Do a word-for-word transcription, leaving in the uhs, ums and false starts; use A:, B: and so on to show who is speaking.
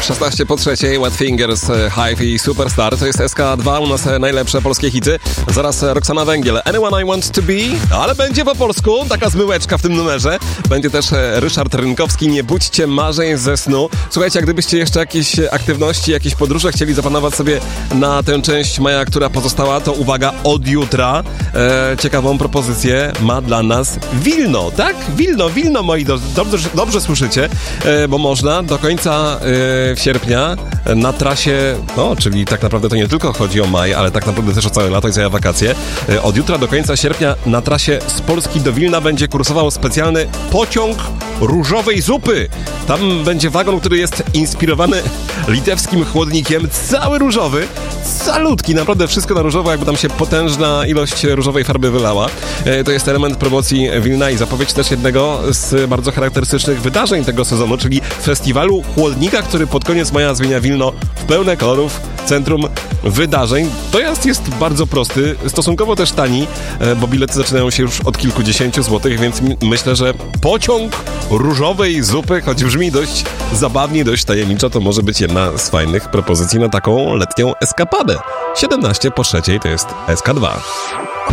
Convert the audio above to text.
A: szesnaście po trzeciej, Wet Fingers, Hive i Superstar. To jest S K dwa, u nas najlepsze polskie hity. Zaraz Roxana Węgiel, Anyone I Want To Be, ale będzie po polsku, taka zmyłeczka w tym numerze. Będzie też Ryszard Rynkowski, Nie budźcie marzeń ze snu. Słuchajcie, jak gdybyście jeszcze jakieś aktywności, jakieś podróże chcieli zaplanować sobie na tę część maja, która pozostała, to uwaga, od jutra e, ciekawą propozycję ma dla nas Wilno, tak? Wilno, Wilno, moi drodzy, dobrze, dobrze słyszycie, e, bo można do końca e, sierpnia na trasie, no, czyli tak naprawdę to nie tylko chodzi o maj, ale tak naprawdę też o całe lato i całe wakacje. E, od jutra do końca sierpnia na trasie z Polski do Wilna będzie kursował specjalny pociąg różowej zupy. Tam będzie wagon, który jest inspirowany litewskim chłodnikiem, cały różowy, salutki, naprawdę wszystko na różowo, jakby tam się potężna ilość różowej farby wylała. E, to jest element promocji Wilna i zapowiedź też jednego z bardzo charakterystycznych wydarzeń tego sezonu, czyli festiwalu chłodnika, który pod koniec maja zmienia Wilno w pełne kolorów centrum wydarzeń. Dojazd jest bardzo prosty, stosunkowo też tani, e, bo bilety zaczynają się już od kilkudziesięciu złotych, więc m- myślę, że pociąg różowej zupy, choć brzmi dość zabawnie, dość tajemniczo, to może być jedna z fajnych propozycji na taką letnią eskapadę. siedemnaście po trzeciej to jest S K dwa.